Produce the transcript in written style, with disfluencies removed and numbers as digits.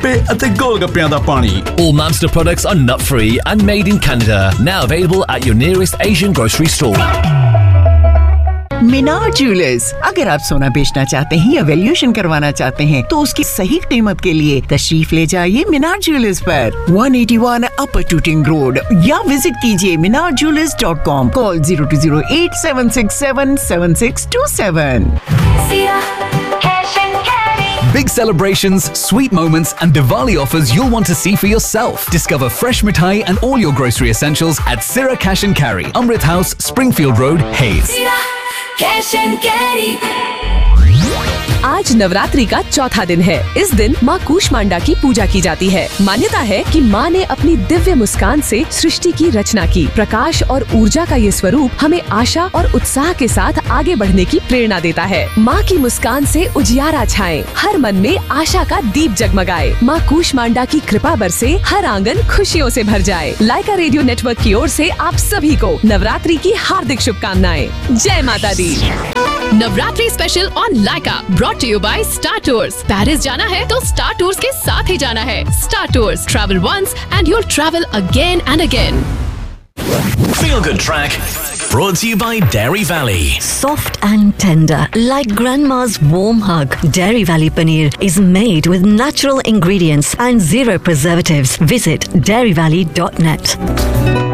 ਗੱਪੇ ਅਤੇ ਗੋਲ-ਗੱਪਿਆਂ ਦਾ ਪਾਣੀ। All Mamster products are nut-free and made in Canada. Now available at your nearest Asian grocery store. Minar jewellers, अगर आप सोना बेचना चाहते हैं या वैल्यूएशन करवाना चाहते हैं तो उसकी सही कीमत के लिए तशरीफ ले जाइए मीनार ज्वेलर्स पर 181 अपर टूटिंग रोड या विजिट कीजिए minarjewelers.com। Call 0208-767-7627। Big celebrations, sweet moments and Diwali offers you'll want to see for yourself. Discover fresh mithai and all your grocery essentials at Sira Cash and Carry, Amrit House, Springfield Road, Hayes. Cash and Carry। आज नवरात्रि का चौथा दिन है। इस दिन माँ कूष्मांडा की पूजा की जाती है। मान्यता है कि माँ ने अपनी दिव्य मुस्कान से सृष्टि की रचना की। प्रकाश और ऊर्जा का ये स्वरूप हमें आशा और उत्साह के साथ आगे बढ़ने की प्रेरणा देता है। माँ की मुस्कान से उजियारा छाए, हर मन में आशा का दीप जगमगाए। माँ कूष्मांडा की कृपा बरसे, हर आंगन खुशियों से भर जाए। लाइका रेडियो नेटवर्क की ओर से आप सभी को नवरात्रि की हार्दिक शुभकामनाएं। जय माता दी। Navratri special on Lyca brought to you by star tours. Paris जाना है तो स्टार टूर्स के साथ ही जाना है। Star tours, travel once and you'll travel again and again. Feel Good Track brought to you by Dairy Valley. Soft and tender, like grandma's warm hug. Dairy Valley paneer is made with natural ingredients and zero preservatives. Visit dairyvalley.net.